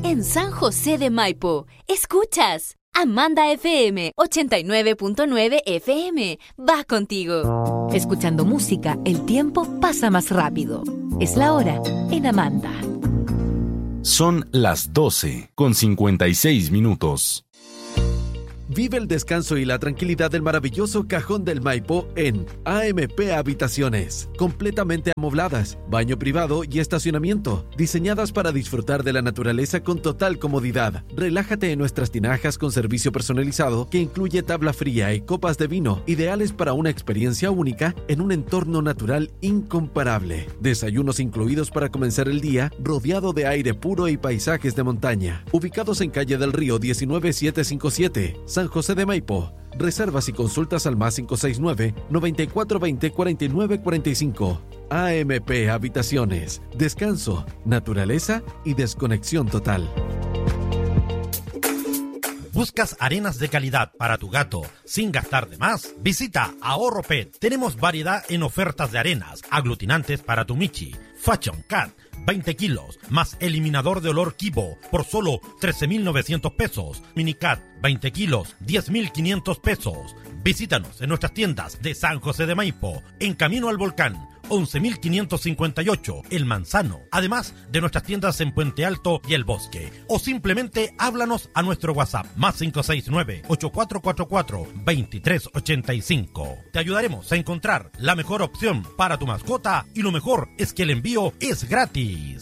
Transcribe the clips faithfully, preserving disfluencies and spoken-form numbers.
en San José de Maipo. Escuchas Amanda F M ochenta y nueve punto nueve F M. Va contigo. Escuchando música, el tiempo pasa más rápido. Es la hora en Amanda. Son las doce con cincuenta y seis minutos. Vive el descanso y la tranquilidad del maravilloso Cajón del Maipo en A M P Habitaciones, completamente amobladas, baño privado y estacionamiento, diseñadas para disfrutar de la naturaleza con total comodidad. Relájate en nuestras tinajas con servicio personalizado que incluye tabla fría y copas de vino, ideales para una experiencia única en un entorno natural incomparable. Desayunos incluidos para comenzar el día, rodeado de aire puro y paisajes de montaña. Ubicados en Calle del Río diecinueve setecientos cincuenta y siete, San José de Maipo. Reservas y consultas al más cinco seis nueve, noventa y cuatro veinte, cuarenta y nueve cuarenta y cinco. A M P Habitaciones. Descanso, naturaleza y desconexión total. ¿Buscas arenas de calidad para tu gato sin gastar de más? Visita Ahorro Pet. Tenemos variedad en ofertas de arenas, aglutinantes para tu Michi, Fashion Cat, veinte kilos, más eliminador de olor Kibo por solo trece mil novecientos pesos. Minicat, veinte kilos, diez mil quinientos pesos. Visítanos en nuestras tiendas de San José de Maipo, en Camino al Volcán, once mil quinientos cincuenta y ocho, El Manzano, además de nuestras tiendas en Puente Alto y El Bosque. O simplemente háblanos a nuestro WhatsApp, más cinco seis nueve, ocho cuatro cuatro cuatro, dos tres ocho cinco. Te ayudaremos a encontrar la mejor opción para tu mascota y lo mejor es que el envío es gratis.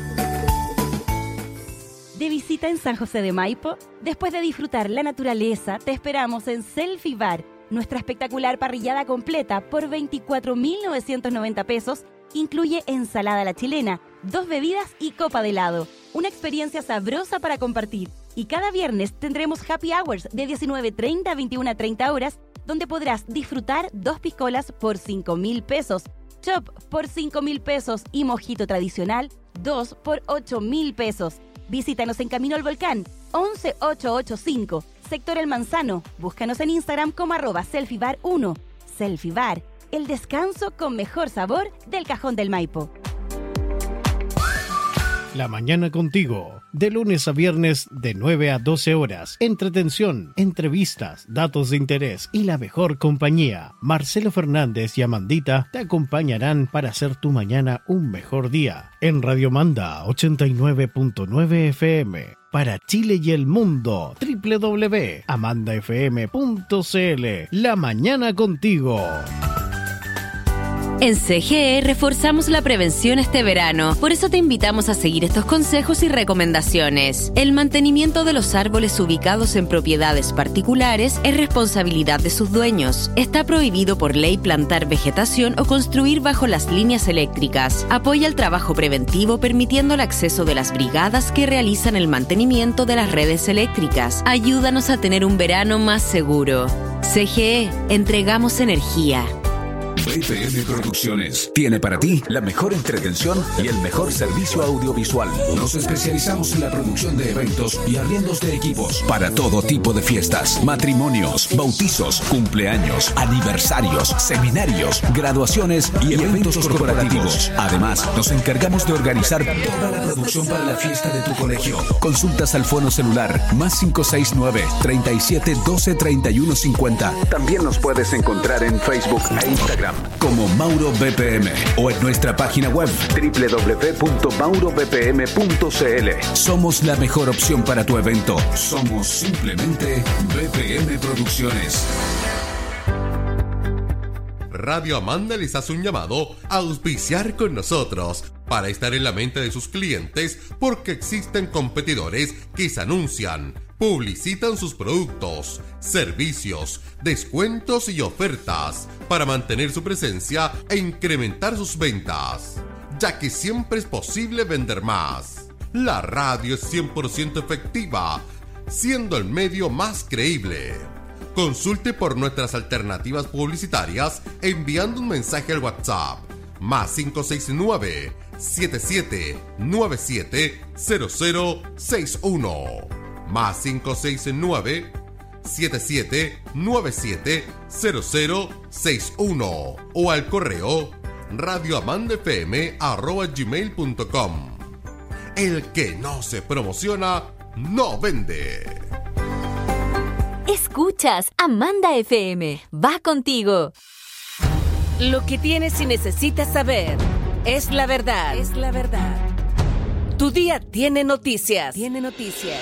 De visita en San José de Maipo, después de disfrutar la naturaleza, te esperamos en Selfie Bar, nuestra espectacular parrillada completa por veinticuatro mil novecientos noventa pesos. Incluye ensalada a la chilena, dos bebidas y copa de helado. Una experiencia sabrosa para compartir. Y cada viernes tendremos happy hours de diecinueve treinta a veintiuna treinta horas, donde podrás disfrutar dos piscolas por cinco mil pesos, chop por cinco mil pesos y mojito tradicional, dos por ocho mil pesos. Visítanos en Camino al Volcán, once mil ochocientos ochenta y cinco, sector El Manzano. Búscanos en Instagram como arroba selfiebar uno. Selfie Bar, el descanso con mejor sabor del Cajón del Maipo. La mañana contigo, de lunes a viernes de nueve a doce horas. Entretención, entrevistas, datos de interés y la mejor compañía. Marcelo Fernández y Amandita te acompañarán para hacer tu mañana un mejor día. En Radio Manda ochenta y nueve punto nueve F M. Para Chile y el mundo, doble u doble u doble u punto amanda f m punto c l. La mañana contigo. En C G E reforzamos la prevención este verano, por eso te invitamos a seguir estos consejos y recomendaciones. El mantenimiento de los árboles ubicados en propiedades particulares es responsabilidad de sus dueños. Está prohibido por ley plantar vegetación o construir bajo las líneas eléctricas. Apoya el trabajo preventivo permitiendo el acceso de las brigadas que realizan el mantenimiento de las redes eléctricas. Ayúdanos a tener un verano más seguro. C G E, entregamos energía. B P M Producciones tiene para ti la mejor entretención y el mejor servicio audiovisual. Nos especializamos en la producción de eventos y arriendos de equipos para todo tipo de fiestas, matrimonios, bautizos, cumpleaños, aniversarios, seminarios, graduaciones y eventos corporativos. Además, nos encargamos de organizar toda la producción para la fiesta de tu colegio. Consultas al fono celular más cinco seis nueve, treinta y siete, doce, treinta y uno, cincuenta. También nos puedes encontrar en Facebook e Instagram como Mauro B P M o en nuestra página web doble u doble u doble u punto mauro b p m punto c l. Somos la mejor opción para tu evento. Somos simplemente B P M Producciones. Radio Amanda les hace un llamado a auspiciar con nosotros para estar en la mente de sus clientes, porque existen competidores que se anuncian, publicitan sus productos, servicios, descuentos y ofertas para mantener su presencia e incrementar sus ventas, ya que siempre es posible vender más. La radio es cien por ciento efectiva, siendo el medio más creíble. Consulte por nuestras alternativas publicitarias enviando un mensaje al WhatsApp más cinco seis nueve, siete siete nueve siete, cero cero seis uno más cinco seis nueve, siete siete nueve siete, cero cero seis uno o al correo radioamandafm arroba gmail punto com. El que no se promociona, no vende. Escuchas Amanda F M. Va contigo. Lo que tienes y necesitas saber es la verdad. Es la verdad. Tu día tiene noticias. Tiene noticias.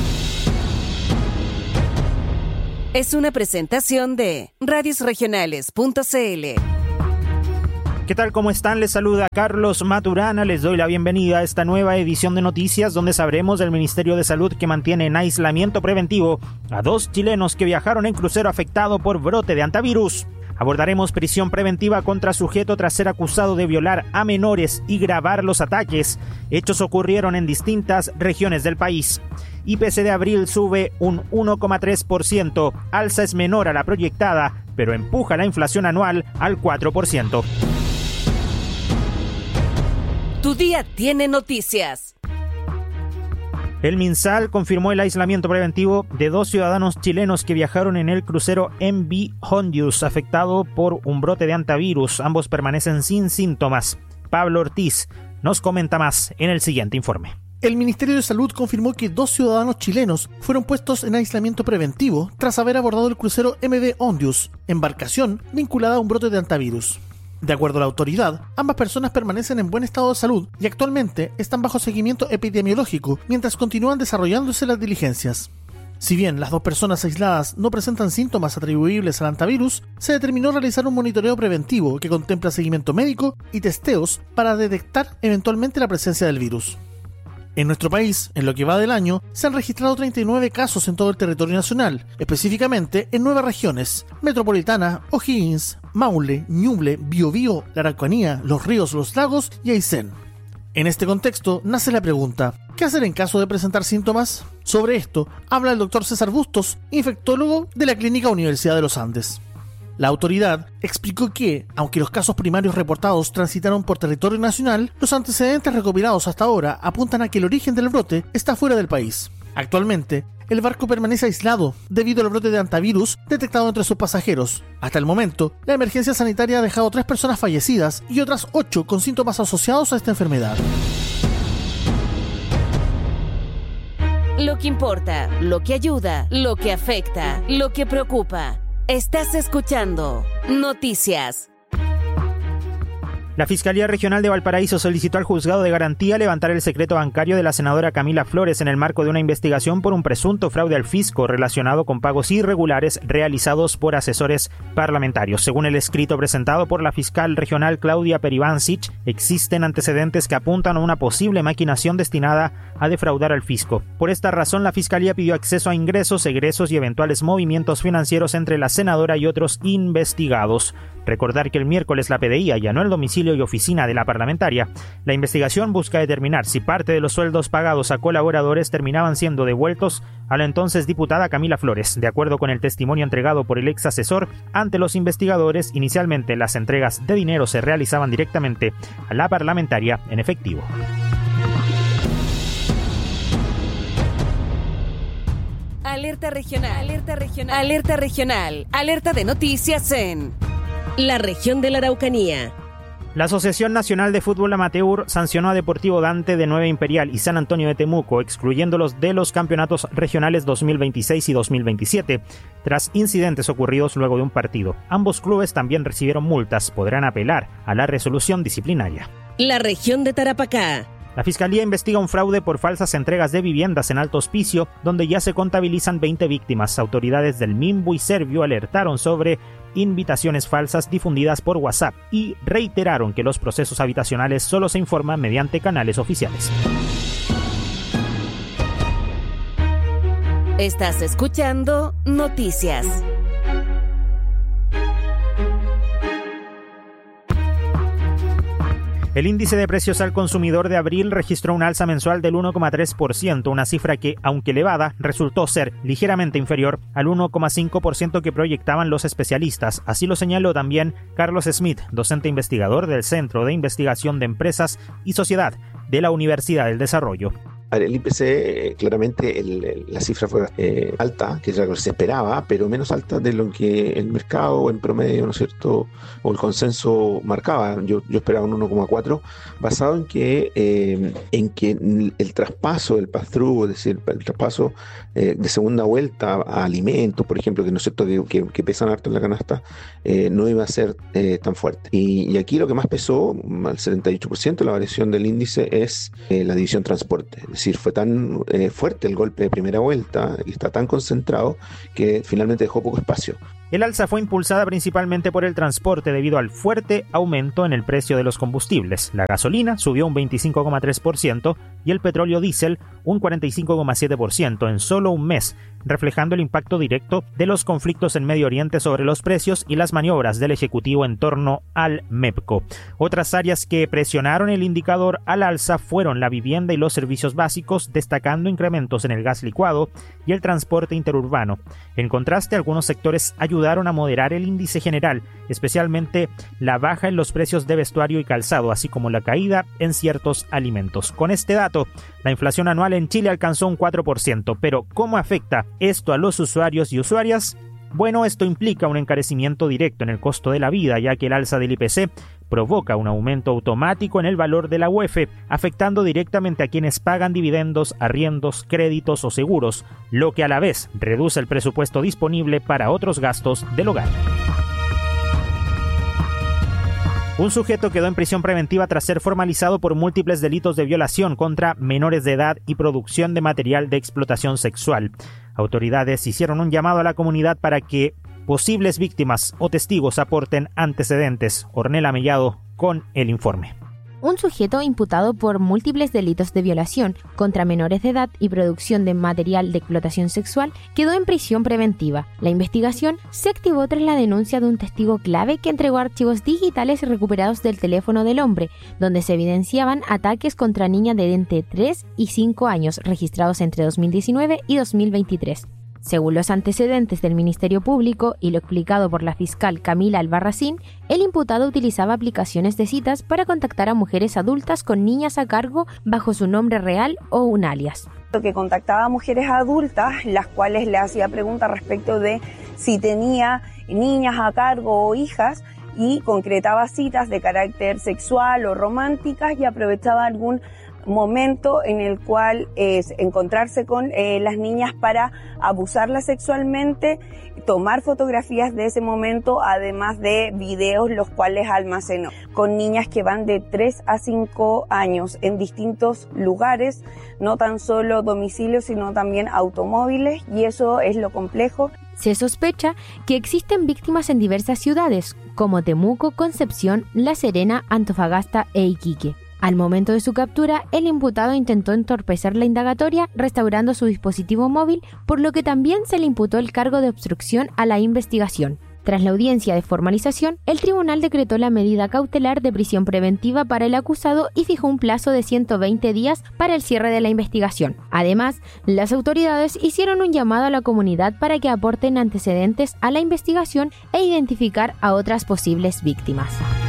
Es una presentación de radios regionales punto c l. ¿Qué tal? ¿Cómo están? Les saluda Carlos Maturana. Les doy la bienvenida a esta nueva edición de noticias donde sabremos del Ministerio de Salud que mantiene en aislamiento preventivo a dos chilenos que viajaron en crucero afectado por brote de hantavirus. Abordaremos prisión preventiva contra sujeto tras ser acusado de violar a menores y grabar los ataques. Hechos ocurrieron en distintas regiones del país. I P C de abril sube un uno coma tres por ciento. Alza es menor a la proyectada, pero empuja la inflación anual al cuatro por ciento. Tu día tiene noticias. El MinSal confirmó el aislamiento preventivo de dos ciudadanos chilenos que viajaron en el crucero M V Hondius afectado por un brote de hantavirus. Ambos permanecen sin síntomas. Pablo Ortiz nos comenta más en el siguiente informe. El Ministerio de Salud confirmó que dos ciudadanos chilenos fueron puestos en aislamiento preventivo tras haber abordado el crucero M V Hondius, embarcación vinculada a un brote de hantavirus. De acuerdo a la autoridad, ambas personas permanecen en buen estado de salud y actualmente están bajo seguimiento epidemiológico mientras continúan desarrollándose las diligencias. Si bien las dos personas aisladas no presentan síntomas atribuibles al hantavirus, se determinó realizar un monitoreo preventivo que contempla seguimiento médico y testeos para detectar eventualmente la presencia del virus. En nuestro país, en lo que va del año, se han registrado treinta y nueve casos en todo el territorio nacional, específicamente en nueve regiones: Metropolitana, O'Higgins, Maule, Ñuble, Biobío, la Araucanía, Los Ríos, Los Lagos y Aysén. En este contexto, nace la pregunta: ¿qué hacer en caso de presentar síntomas? Sobre esto, habla el doctor César Bustos, infectólogo de la Clínica Universidad de los Andes. La autoridad explicó que, aunque los casos primarios reportados transitaron por territorio nacional, los antecedentes recopilados hasta ahora apuntan a que el origen del brote está fuera del país. Actualmente, el barco permanece aislado debido al brote de hantavirus detectado entre sus pasajeros. Hasta el momento, la emergencia sanitaria ha dejado tres personas fallecidas y otras ocho con síntomas asociados a esta enfermedad. Lo que importa, lo que ayuda, lo que afecta, lo que preocupa. Estás escuchando Noticias. La Fiscalía Regional de Valparaíso solicitó al Juzgado de Garantía levantar el secreto bancario de la senadora Camila Flores en el marco de una investigación por un presunto fraude al fisco relacionado con pagos irregulares realizados por asesores parlamentarios. Según el escrito presentado por la fiscal regional Claudia Peribancic, existen antecedentes que apuntan a una posible maquinación destinada a defraudar al fisco. Por esta razón, la Fiscalía pidió acceso a ingresos, egresos y eventuales movimientos financieros entre la senadora y otros investigados. Recordar que el miércoles la P D I allanó el domicilio y oficina de la parlamentaria. La investigación busca determinar si parte de los sueldos pagados a colaboradores terminaban siendo devueltos a la entonces diputada Camila Flores. De acuerdo con el testimonio entregado por el ex asesor ante los investigadores, inicialmente las entregas de dinero se realizaban directamente a la parlamentaria en efectivo. Alerta regional, alerta regional, alerta regional, alerta de noticias en la región de la Araucanía. La Asociación Nacional de Fútbol Amateur sancionó a Deportivo Dante de Nueva Imperial y San Antonio de Temuco, excluyéndolos de los campeonatos regionales dos mil veintiséis y dos mil veintisiete, tras incidentes ocurridos luego de un partido. Ambos clubes también recibieron multas, podrán apelar a la resolución disciplinaria. La región de Tarapacá. La Fiscalía investiga un fraude por falsas entregas de viviendas en Alto Hospicio, donde ya se contabilizan veinte víctimas. Autoridades del Minbu y Servio alertaron sobre invitaciones falsas difundidas por WhatsApp y reiteraron que los procesos habitacionales solo se informan mediante canales oficiales. Estás escuchando Noticias. El índice de precios al consumidor de abril registró un alza mensual del uno coma tres por ciento, una cifra que, aunque elevada, resultó ser ligeramente inferior al uno coma cinco por ciento que proyectaban los especialistas. Así lo señaló también Carlos Smith, docente investigador del Centro de Investigación de Empresas y Sociedad de la Universidad del Desarrollo. A ver, el I P C, eh, claramente el, el, la cifra fue eh, alta, que era lo que se esperaba, pero menos alta de lo que el mercado en promedio, ¿no es cierto?, o el consenso marcaba. Yo, yo esperaba un uno coma cuatro, basado en que, eh, en que el traspaso del pass-through, es decir, el traspaso eh, de segunda vuelta a alimentos, por ejemplo, que no es cierto que, que, que pesan harto en la canasta, eh, no iba a ser eh, tan fuerte. Y, y aquí lo que más pesó, al setenta y ocho por ciento, la variación del índice es eh, la división transporte. Es decir, fue tan eh, fuerte el golpe de primera vuelta y está tan concentrado que finalmente dejó poco espacio. El alza fue impulsada principalmente por el transporte debido al fuerte aumento en el precio de los combustibles. La gasolina subió un veinticinco coma tres por ciento y el petróleo diésel un cuarenta y cinco coma siete por ciento en solo un mes, reflejando el impacto directo de los conflictos en Medio Oriente sobre los precios y las maniobras del Ejecutivo en torno al MEPCO. Otras áreas que presionaron el indicador al alza fueron la vivienda y los servicios básicos, destacando incrementos en el gas licuado y el transporte interurbano. En contraste, algunos sectores ayudaron a moderar el índice general, especialmente la baja en los precios de vestuario y calzado, así como la caída en ciertos alimentos. Con este dato, la inflación anual en Chile alcanzó un cuatro por ciento, pero ¿cómo afecta esto a los usuarios y usuarias? Bueno, esto implica un encarecimiento directo en el costo de la vida, ya que el alza del I P C provoca un aumento automático en el valor de la U E F, afectando directamente a quienes pagan dividendos, arriendos, créditos o seguros, lo que a la vez reduce el presupuesto disponible para otros gastos del hogar. Un sujeto quedó en prisión preventiva tras ser formalizado por múltiples delitos de violación contra menores de edad y producción de material de explotación sexual. Autoridades hicieron un llamado a la comunidad para que posibles víctimas o testigos aporten antecedentes. Ornella Mellado con el informe. Un sujeto imputado por múltiples delitos de violación contra menores de edad y producción de material de explotación sexual quedó en prisión preventiva. La investigación se activó tras la denuncia de un testigo clave que entregó archivos digitales recuperados del teléfono del hombre, donde se evidenciaban ataques contra niñas de entre tres y cinco años registrados entre dos mil diecinueve y dos mil veintitrés. Según los antecedentes del Ministerio Público y lo explicado por la fiscal Camila Albarracín, el imputado utilizaba aplicaciones de citas para contactar a mujeres adultas con niñas a cargo bajo su nombre real o un alias. Que contactaba a mujeres adultas, las cuales le hacía preguntas respecto de si tenía niñas a cargo o hijas, y concretaba citas de carácter sexual o románticas y aprovechaba algún momento en el cual es encontrarse con eh, las niñas para abusarlas sexualmente, tomar fotografías de ese momento, además de videos los cuales almacenó con niñas que van de tres a cinco años en distintos lugares, no tan solo domicilios sino también automóviles, y eso es lo complejo. Se sospecha que existen víctimas en diversas ciudades como Temuco, Concepción, La Serena, Antofagasta e Iquique. Al momento de su captura, el imputado intentó entorpecer la indagatoria restaurando su dispositivo móvil, por lo que también se le imputó el cargo de obstrucción a la investigación. Tras la audiencia de formalización, el tribunal decretó la medida cautelar de prisión preventiva para el acusado y fijó un plazo de ciento veinte días para el cierre de la investigación. Además, las autoridades hicieron un llamado a la comunidad para que aporten antecedentes a la investigación e identificar a otras posibles víctimas.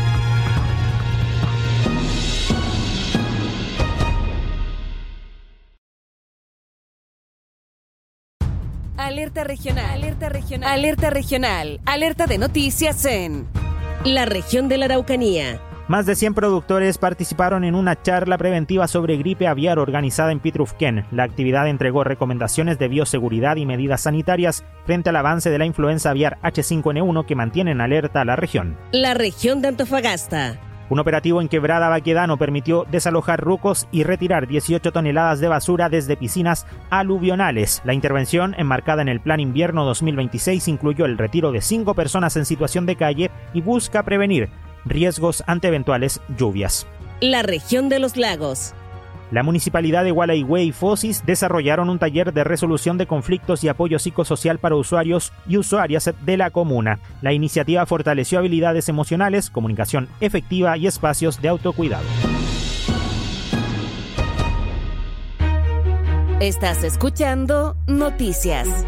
Alerta regional, alerta regional, alerta regional, alerta de noticias en la región de la Araucanía. Más de cien productores participaron en una charla preventiva sobre gripe aviar organizada en Pitrufquén. La actividad entregó recomendaciones de bioseguridad y medidas sanitarias frente al avance de la influenza aviar H cinco N uno que mantiene en alerta a la región. La región de Antofagasta. Un operativo en Quebrada Baquedano permitió desalojar rucos y retirar dieciocho toneladas de basura desde piscinas aluvionales. La intervención, enmarcada en el Plan Invierno dos mil veintiséis, incluyó el retiro de cinco personas en situación de calle y busca prevenir riesgos ante eventuales lluvias. La región de los lagos. La Municipalidad de Gualeguay y Fosis desarrollaron un taller de resolución de conflictos y apoyo psicosocial para usuarios y usuarias de la comuna. La iniciativa fortaleció habilidades emocionales, comunicación efectiva y espacios de autocuidado. Estás escuchando Noticias.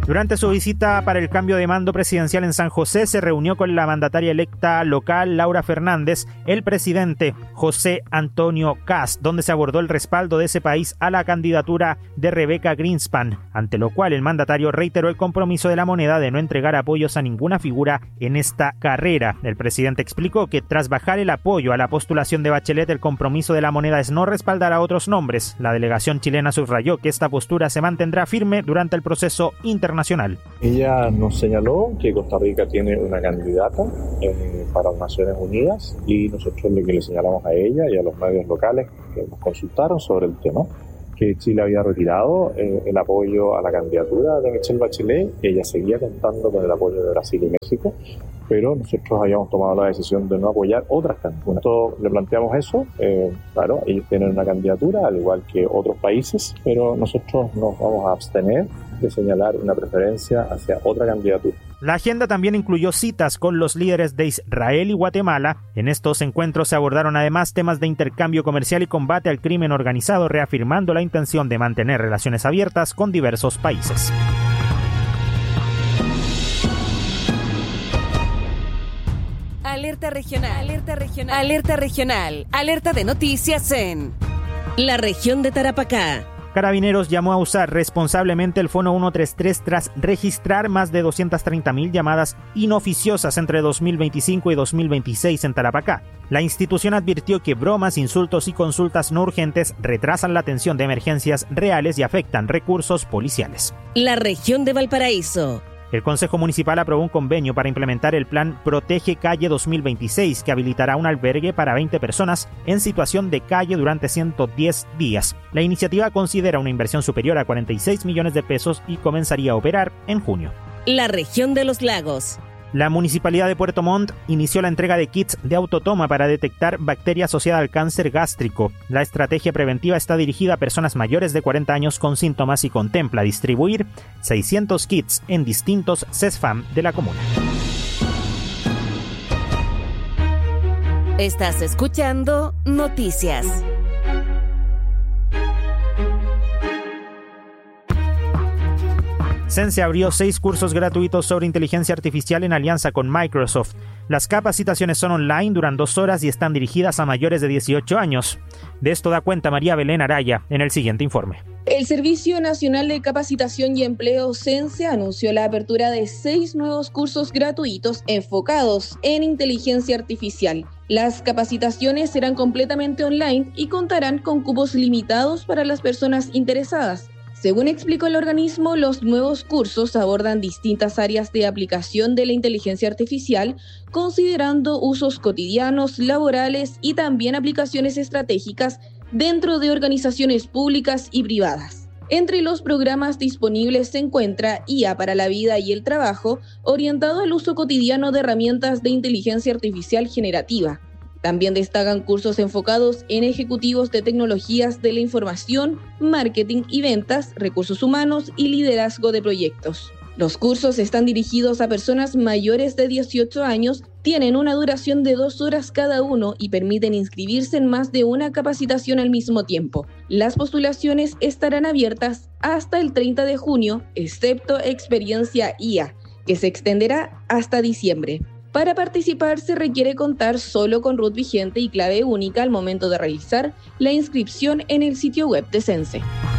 Durante su visita para el cambio de mando presidencial en San José, se reunió con la mandataria electa local Laura Fernández, el presidente José Antonio Kast, donde se abordó el respaldo de ese país a la candidatura de Rebeca Greenspan, ante lo cual el mandatario reiteró el compromiso de la moneda de no entregar apoyos a ninguna figura en esta carrera. El presidente explicó que tras bajar el apoyo a la postulación de Bachelet, el compromiso de la moneda es no respaldar a otros nombres. La delegación chilena subrayó que esta postura se mantendrá firme durante el proceso internacional. Nacional. Ella nos señaló que Costa Rica tiene una candidata eh, para las Naciones Unidas y nosotros lo que le señalamos a ella y a los medios locales que nos consultaron sobre el tema, que Chile había retirado eh, el apoyo a la candidatura de Michelle Bachelet. Ella seguía contando con el apoyo de Brasil y México, pero nosotros habíamos tomado la decisión de no apoyar otras candidaturas. Nosotros le planteamos eso, eh, claro, ellos tienen una candidatura al igual que otros países, pero nosotros nos vamos a abstener de señalar una preferencia hacia otra candidatura. La agenda también incluyó citas con los líderes de Israel y Guatemala. En estos encuentros se abordaron además temas de intercambio comercial y combate al crimen organizado, reafirmando la intención de mantener relaciones abiertas con diversos países. Alerta regional, alerta regional, alerta regional, alerta de noticias en la región de Tarapacá. Carabineros llamó a usar responsablemente el Fono ciento treinta y tres tras registrar más de doscientas treinta mil llamadas inoficiosas entre dos mil veinticinco y dos mil veintiséis en Tarapacá. La institución advirtió que bromas, insultos y consultas no urgentes retrasan la atención de emergencias reales y afectan recursos policiales. La región de Valparaíso. El Consejo Municipal aprobó un convenio para implementar el Plan Protege Calle dos mil veintiséis, que habilitará un albergue para veinte personas en situación de calle durante ciento diez días. La iniciativa considera una inversión superior a cuarenta y seis millones de pesos y comenzaría a operar en junio. La región de los lagos. La Municipalidad de Puerto Montt inició la entrega de kits de autotoma para detectar bacteria asociada al cáncer gástrico. La estrategia preventiva está dirigida a personas mayores de cuarenta años con síntomas y contempla distribuir seiscientos kits en distintos CESFAM de la comuna. Estás escuchando Noticias. Sense abrió seis cursos gratuitos sobre inteligencia artificial en alianza con Microsoft. Las capacitaciones son online, duran dos horas y están dirigidas a mayores de dieciocho años. De esto da cuenta María Belén Araya en el siguiente informe. El Servicio Nacional de Capacitación y Empleo Sense anunció la apertura de seis nuevos cursos gratuitos enfocados en inteligencia artificial. Las capacitaciones serán completamente online y contarán con cupos limitados para las personas interesadas. Según explicó el organismo, los nuevos cursos abordan distintas áreas de aplicación de la inteligencia artificial, considerando usos cotidianos, laborales y también aplicaciones estratégicas dentro de organizaciones públicas y privadas. Entre los programas disponibles se encuentra I A para la vida y el trabajo, orientado al uso cotidiano de herramientas de inteligencia artificial generativa. También destacan cursos enfocados en ejecutivos de tecnologías de la información, marketing y ventas, recursos humanos y liderazgo de proyectos. Los cursos están dirigidos a personas mayores de dieciocho años, tienen una duración de dos horas cada uno y permiten inscribirse en más de una capacitación al mismo tiempo. Las postulaciones estarán abiertas hasta el treinta de junio, excepto experiencia I A, que se extenderá hasta diciembre. Para participar se requiere contar solo con root vigente y clave única al momento de realizar la inscripción en el sitio web de Sense.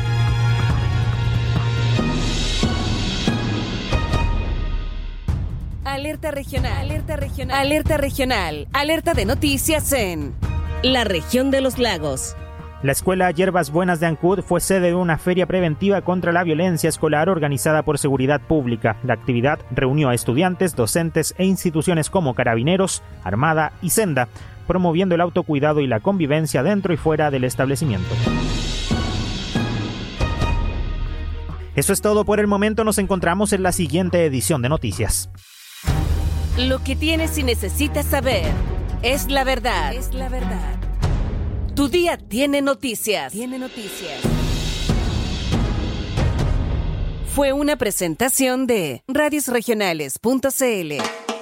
Alerta regional, alerta regional, alerta regional, alerta de noticias en la región de los lagos. La Escuela Hierbas Buenas de Ancud fue sede de una feria preventiva contra la violencia escolar organizada por Seguridad Pública. La actividad reunió a estudiantes, docentes e instituciones como Carabineros, Armada y Senda, promoviendo el autocuidado y la convivencia dentro y fuera del establecimiento. Eso es todo por el momento. Nos encontramos en la siguiente edición de Noticias. Lo que tienes y necesitas saber es la verdad. Es la verdad. Tu día tiene noticias. Tiene noticias. Fue una presentación de radios regionales punto c l.